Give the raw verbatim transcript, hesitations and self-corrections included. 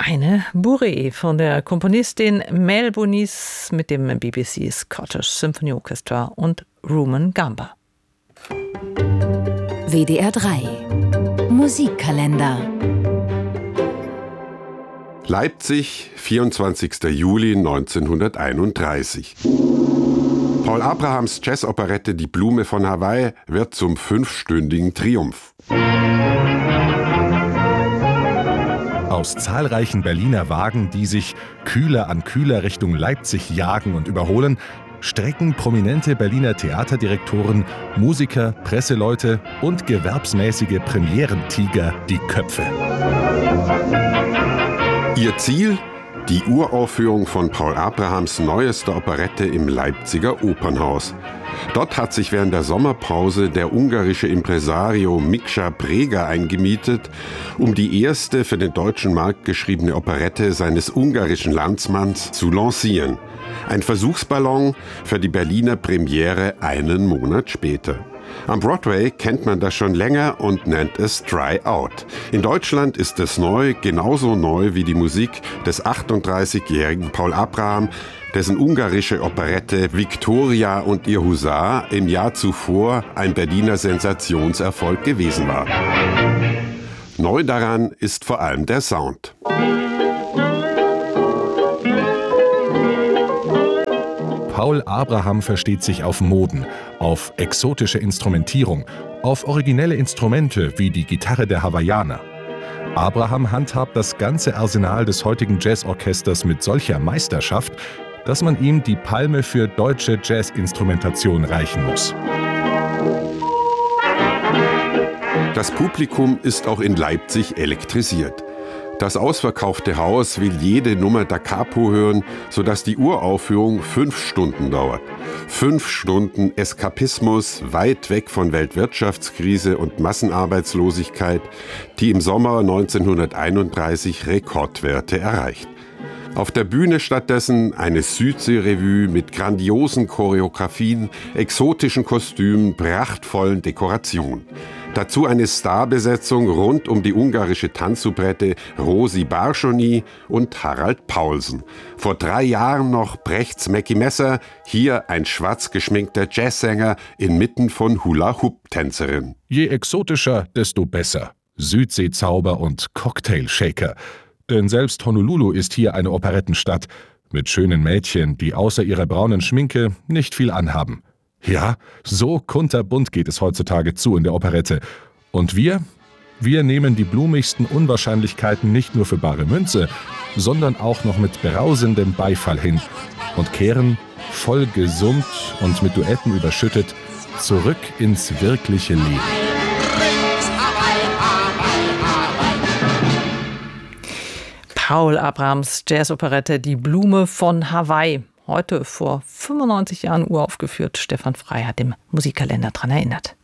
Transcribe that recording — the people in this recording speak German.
Eine Bourrée von der Komponistin Mel Bonis mit dem B B C Scottish Symphony Orchestra und Rumon Gamba. W D R drei Musikkalender. Leipzig, vierundzwanzigster Juli neunzehnhunderteinunddreißig. Paul Abrahams Jazzoperette Die Blume von Hawaii wird zum fünfstündigen Triumph. Aus zahlreichen Berliner Wagen, die sich kühler an kühler Richtung Leipzig jagen und überholen, strecken prominente Berliner Theaterdirektoren, Musiker, Presseleute und gewerbsmäßige Premierentiger die Köpfe. Ihr Ziel? Die Uraufführung von Paul Abrahams neuester Operette im Leipziger Opernhaus. Dort hat sich während der Sommerpause der ungarische Impresario Miksa Breger eingemietet, um die erste für den deutschen Markt geschriebene Operette seines ungarischen Landsmanns zu lancieren. Ein Versuchsballon für die Berliner Premiere einen Monat später. Am Broadway kennt man das schon länger und nennt es Try Out. In Deutschland ist es neu, genauso neu wie die Musik des achtunddreißigjährigen Paul Abraham, dessen ungarische Operette Viktoria und ihr Husar im Jahr zuvor ein Berliner Sensationserfolg gewesen war. Neu daran ist vor allem der Sound. Paul Abraham versteht sich auf Moden, auf exotische Instrumentierung, auf originelle Instrumente wie die Gitarre der Hawaiianer. Abraham handhabt das ganze Arsenal des heutigen Jazzorchesters mit solcher Meisterschaft, dass man ihm die Palme für deutsche Jazzinstrumentation reichen muss. Das Publikum ist auch in Leipzig elektrisiert. Das ausverkaufte Haus will jede Nummer da Capo hören, sodass die Uraufführung fünf Stunden dauert. Fünf Stunden Eskapismus, weit weg von Weltwirtschaftskrise und Massenarbeitslosigkeit, die im Sommer neunzehnhunderteinunddreißig Rekordwerte erreicht. Auf der Bühne stattdessen eine Südsee-Revue mit grandiosen Choreografien, exotischen Kostümen, prachtvollen Dekorationen. Dazu eine Starbesetzung rund um die ungarische Tanzsoubrette Rosi Barschony und Harald Paulsen. Vor drei Jahren noch Brechts Mackie Messer, hier ein schwarz geschminkter Jazzsänger inmitten von Hula-Hoop-Tänzerinnen. Je exotischer, desto besser. Südseezauber und Cocktailshaker. Denn selbst Honolulu ist hier eine Operettenstadt mit schönen Mädchen, die außer ihrer braunen Schminke nicht viel anhaben. Ja, so kunterbunt geht es heutzutage zu in der Operette. Und wir? Wir nehmen die blumigsten Unwahrscheinlichkeiten nicht nur für bare Münze, sondern auch noch mit brausendem Beifall hin und kehren, voll gesummt und mit Duetten überschüttet, zurück ins wirkliche Leben. Paul Abrahams Jazzoperette Die Blume von Hawaii. Heute vor fünfundneunzig Jahren uraufgeführt. Stefan Frey hat im Musikkalender daran erinnert.